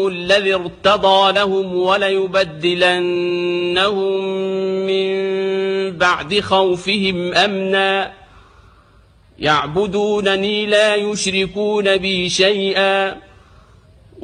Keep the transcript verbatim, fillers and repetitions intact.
الذي ارتضى لهم وليبدلنهم من بعد خوفهم أمنا يعبدونني لا يشركون بي شيئا